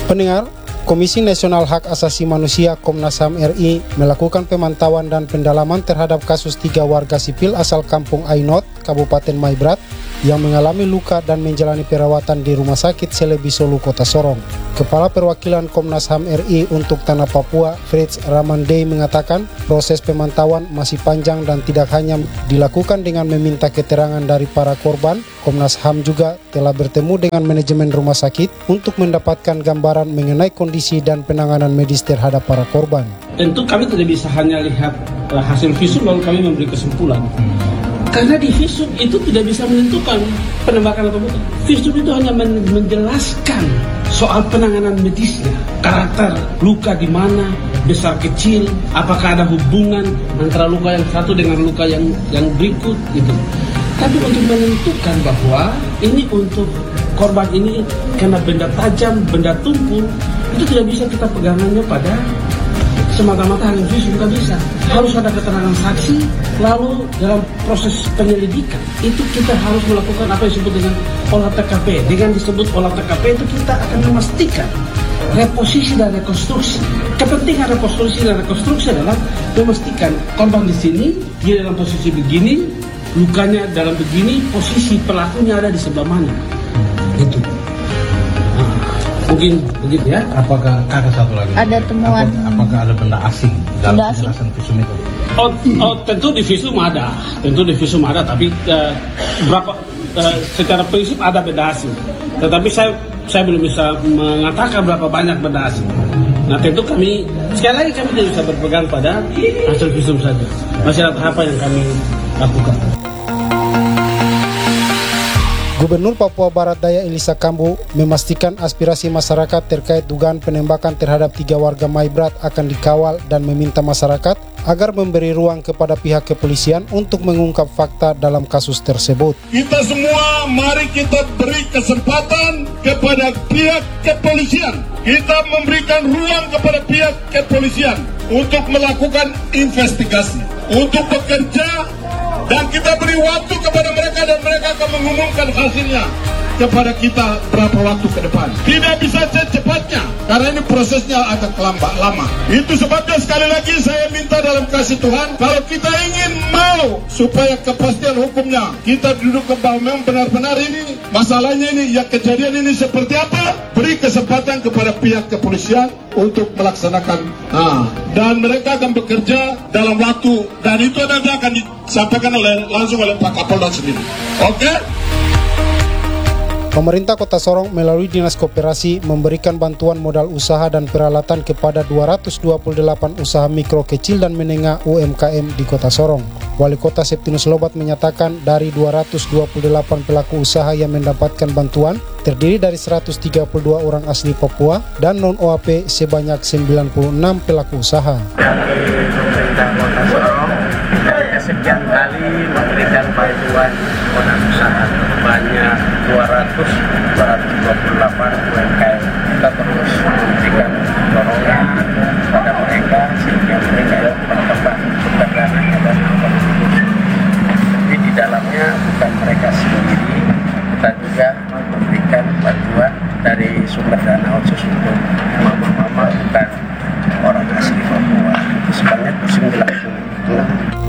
Pendengar, Komisi Nasional Hak Asasi Manusia Komnas HAM RI melakukan pemantauan dan pendalaman terhadap kasus 3 warga sipil asal Kampung Ainot, Kabupaten Maibrat, yang mengalami luka dan menjalani perawatan di Rumah Sakit Selebi Solu, Kota Sorong. Kepala Perwakilan Komnas HAM RI untuk Tanah Papua, Fritz Ramandei, mengatakan proses pemantauan masih panjang dan tidak hanya dilakukan dengan meminta keterangan dari para korban. Komnas HAM juga telah bertemu dengan manajemen rumah sakit untuk mendapatkan gambaran mengenai kondisi dan penanganan medis terhadap para korban. Tentu kami tidak bisa hanya lihat hasil visum lalu kami memberi kesimpulan. Karena di visum itu tidak bisa menentukan penembakan atau bukan. Visum itu hanya menjelaskan soal penanganan medisnya, karakter luka di mana, besar kecil, apakah ada hubungan antara luka yang satu dengan luka yang berikut gitu. Tapi untuk menentukan bahwa ini untuk korban ini kena benda tajam, benda tumpul, itu tidak bisa kita pegangannya pada semata-mata hanya visum, nggak bisa. Harus ada keterangan saksi, lalu dalam proses penyelidikan itu kita harus melakukan apa yang disebut dengan olah TKP. Dengan disebut olah TKP itu kita akan memastikan reposisi dan rekonstruksi. Kepentingan rekonstruksi dan rekonstruksi adalah memastikan korban di sini, dia dalam posisi begini, lukanya dalam begini, posisi pelakunya ada di sebelah mana. Gitu. Mungkin begitu ya. Apakah ada satu lagi? Ada temuan. Apakah ada benda asing dalam penjelasan visum itu? Tentu di visum ada. Tapi secara prinsip ada benda asing. Tetapi saya belum bisa mengatakan berapa banyak benda asing. Nah tentu kami sekali lagi kami tidak bisa berpegang pada hasil visum saja. Masih ada tahapan yang kami lakukan. Gubernur Papua Barat Daya Elisa Kambu memastikan aspirasi masyarakat terkait dugaan penembakan terhadap 3 warga Maibrat akan dikawal dan meminta masyarakat agar memberi ruang kepada pihak kepolisian untuk mengungkap fakta dalam kasus tersebut. Kita semua mari kita beri kesempatan kepada pihak kepolisian. Kita memberikan ruang kepada pihak kepolisian untuk melakukan investigasi, untuk bekerja. Dan kita beri waktu kepada mereka dan mereka akan mengumumkan hasilnya kepada kita berapa waktu ke depan. Tidak bisa secepatnya karena ini prosesnya agak lama. Itu sebabnya sekali lagi saya minta dalam kasih Tuhan, kalau kita ingin mau supaya kepastian hukumnya, kita duduk ke bawah memang benar-benar ini masalahnya ini, ya kejadian ini seperti apa, beri kesempatan kepada pihak kepolisian untuk melaksanakan. Dan mereka akan bekerja dalam waktu, dan itu nanti akan disampaikan langsung oleh Pak Kapolda sendiri. Oke? Pemerintah Kota Sorong melalui Dinas Koperasi memberikan bantuan modal usaha dan peralatan kepada 228 usaha mikro, kecil, dan menengah UMKM di Kota Sorong. Wali Kota Septinus Lobat menyatakan dari 228 pelaku usaha yang mendapatkan bantuan, terdiri dari 132 orang asli Papua dan non-OAP sebanyak 96 pelaku usaha. Dari pemerintah Kota Sorong, sekian kali memberikan bantuan modal usaha sebanyak 228 UMKM. Kita terus memberikan dorongan kepada mereka sehingga mereka berkembang sumber dananya dan berkembang. Tapi di dalamnya bukan mereka sendiri, kita juga memberikan bantuan dari sumber dana khusus untuk mama-mama bukan orang asli Papua. Itu sebanyak 96.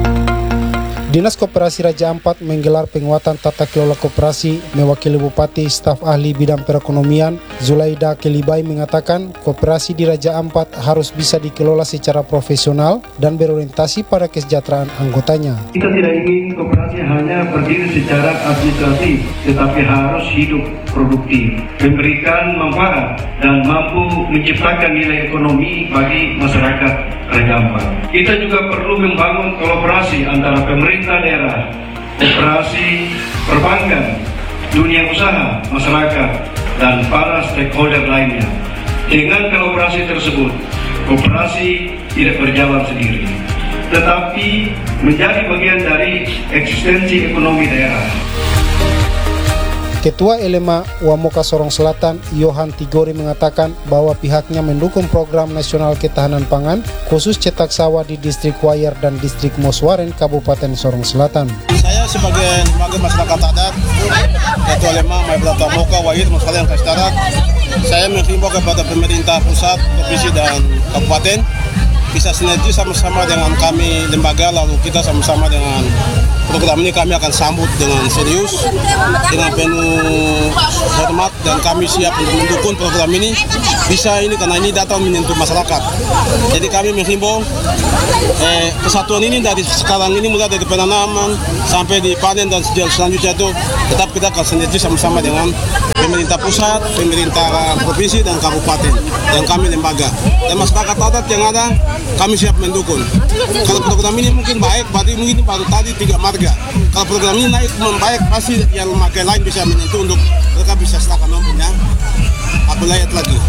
Dinas Koperasi Raja Ampat menggelar penguatan tata kelola koperasi. Mewakili Bupati, staf ahli bidang perekonomian Zulaida Kelibai mengatakan koperasi di Raja Ampat harus bisa dikelola secara profesional dan berorientasi pada kesejahteraan anggotanya. Kita tidak ingin koperasi hanya berdiri secara administrasi, tetapi harus hidup produktif, memberikan manfaat dan mampu menciptakan nilai ekonomi bagi masyarakat Raja Ampat. Kita juga perlu membangun kolaborasi antara pemerintah daerah, koperasi, perbankan, dunia usaha, masyarakat, dan para stakeholder lainnya. Dengan kolaborasi tersebut, koperasi tidak berjalan sendiri, tetapi menjadi bagian dari eksistensi ekonomi daerah. Ketua Elema Wamoka Sorong Selatan, Yohan Tigori mengatakan bahwa pihaknya mendukung program nasional ketahanan pangan khusus cetak sawah di distrik Wayar dan distrik Moswaren, Kabupaten Sorong Selatan. Saya sebagai masyarakat adat, Ketua Elema Maibrat Wamoka Wayar Moswaren Kastarat, saya menghimbau kepada pemerintah pusat, provinsi dan kabupaten bisa sinergi sama-sama dengan kami lembaga, lalu kita sama-sama dengan program ini kami akan sambut dengan serius, dengan penuh hormat, dan kami siap untuk mendukung program ini bisa ini karena ini datang menyentuh masyarakat. Jadi kami menghimbau kesatuan ini dari sekarang ini mulai dari penanaman sampai di panen dan selanjutnya itu tetap kita akan sinergi sama-sama dengan pemerintah pusat, pemerintah provinsi dan kabupaten yang kami lembaga dan masyarakat adat yang ada kami siap mendukung. Kalau program ini mungkin baik, berarti mungkin baru tadi 3 marga. Kalau program ini naik membaik, pasti yang lembaga lain bisa menyentuh untuk mereka bisa setakan mampunya. Aku lihat lagi.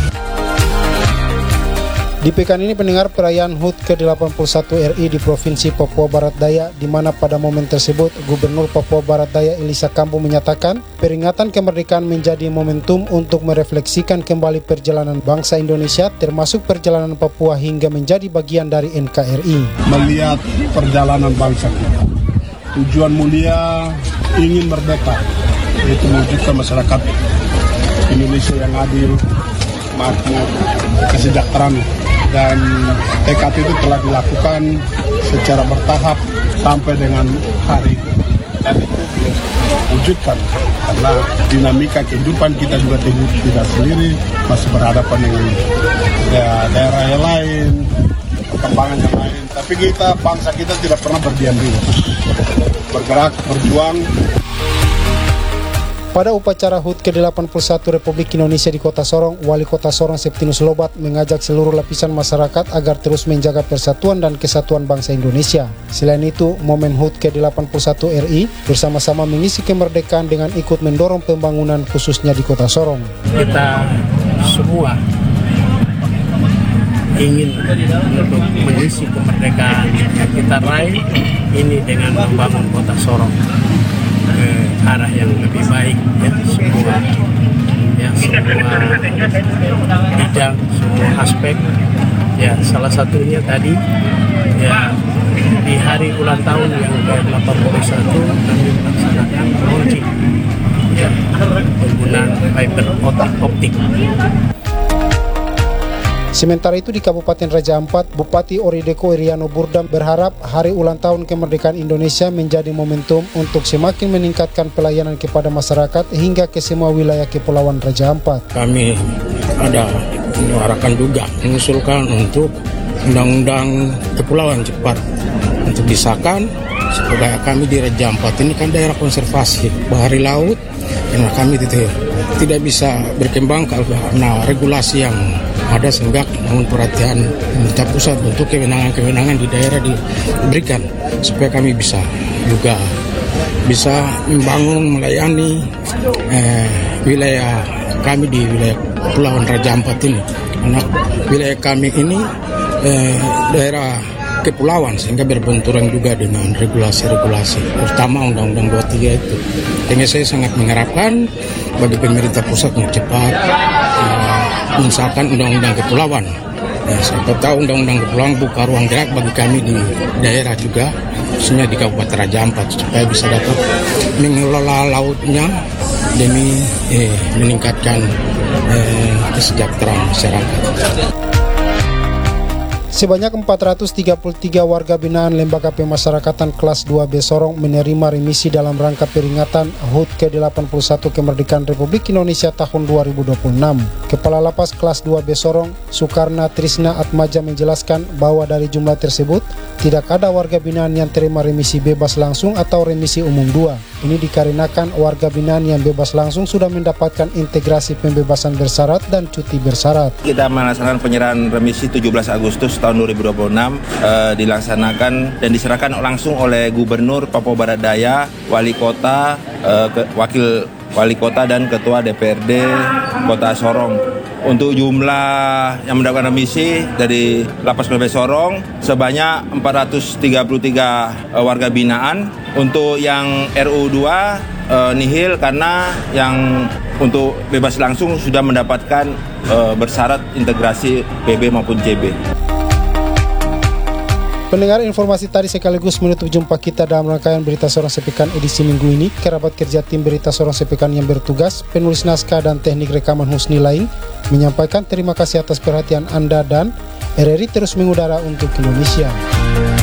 Di pekan ini pendengar perayaan HUT ke-81 RI di Provinsi Papua Barat Daya, di mana pada momen tersebut Gubernur Papua Barat Daya Elisa Kambu menyatakan peringatan kemerdekaan menjadi momentum untuk merefleksikan kembali perjalanan bangsa Indonesia termasuk perjalanan Papua hingga menjadi bagian dari NKRI. Melihat perjalanan bangsa kita, tujuan mulia ingin merdeka, yaitu mewujudkan masyarakat Indonesia yang adil, makmur, kesejahteraan, dan tekad itu telah dilakukan secara bertahap sampai dengan hari ini. Dan itu diwujudkan karena dinamika kehidupan kita juga tidak sendiri, masih berhadapan dengan daerah yang lain, perkembangan yang lain. Tapi kita, bangsa kita tidak pernah berdiam diri, bergerak, berjuang. Pada upacara HUT ke-81 Republik Indonesia di Kota Sorong, Wali Kota Sorong Septinus Lobat mengajak seluruh lapisan masyarakat agar terus menjaga persatuan dan kesatuan bangsa Indonesia. Selain itu, momen HUT ke-81 RI bersama-sama mengisi kemerdekaan dengan ikut mendorong pembangunan khususnya di Kota Sorong. Kita semua ingin untuk mengisi kemerdekaan yang kita raih ini dengan membangun Kota Sorong ke arah yang lebih baik, ya, semua bidang, semua aspek, ya, salah satunya tadi ya di hari ulang tahun yang ke-81 kami melaksanakan launching ya penggunaan fiber optik. Sementara itu di Kabupaten Raja Ampat, Bupati Orideko Iriano Burdam berharap hari ulang tahun kemerdekaan Indonesia menjadi momentum untuk semakin meningkatkan pelayanan kepada masyarakat hingga ke semua wilayah Kepulauan Raja Ampat. Kami ada menyuarakan juga mengusulkan untuk undang-undang kepulauan cepat untuk disahkan supaya kami di Raja Ampat ini kan daerah konservasi bahari laut, karena kami tidak bisa berkembang karena regulasi yang ada, sehingga mohon perhatian pemerintah pusat untuk kewenangan-kewenangan di daerah diberikan supaya kami bisa juga membangun, melayani wilayah kami di wilayah Kepulauan Raja Ampat ini. Karena wilayah kami ini daerah kepulauan sehingga berbenturan juga dengan regulasi-regulasi, terutama Undang-Undang 23 itu. Sehingga saya sangat mengharapkan bagi pemerintah pusat untuk cepat mengesahkan Undang-Undang Kepulauan. Ya, siapa tahu Undang-Undang Kepulauan buka ruang gerak bagi kami di daerah juga, khususnya di Kabupaten Raja Ampat, supaya bisa dapat mengelola lautnya demi meningkatkan kesejahteraan masyarakat. Sebanyak 433 warga binaan Lembaga Pemasyarakatan kelas 2B Sorong menerima remisi dalam rangka peringatan HUT ke-81 Kemerdekaan Republik Indonesia tahun 2026. Kepala Lapas kelas 2B Sorong, Sukarna Trisna Atmaja menjelaskan bahwa dari jumlah tersebut, tidak ada warga binaan yang terima remisi bebas langsung atau remisi umum 2. Ini dikarenakan warga binaan yang bebas langsung sudah mendapatkan integrasi pembebasan bersyarat dan cuti bersyarat. Kita melaksanakan penyerahan remisi 17 Agustus tahun 2026 dilaksanakan dan diserahkan langsung oleh Gubernur Papua Barat Daya, Wali Kota, Wakil Wali Kota dan Ketua DPRD Kota Sorong. Untuk jumlah yang mendapatkan remisi dari Lapas Plebe Sorong sebanyak 433 warga binaan. Untuk yang RU2 nihil karena yang untuk bebas langsung sudah mendapatkan bersyarat integrasi PB maupun CB. Pendengar, informasi tadi sekaligus menutup jumpa kita dalam rangkaian Berita Sorong Sepekan edisi minggu ini. Kerabat kerja tim Berita Sorong Sepekan yang bertugas, penulis naskah dan teknik rekaman Husni lain menyampaikan terima kasih atas perhatian Anda dan RRI terus mengudara untuk Indonesia.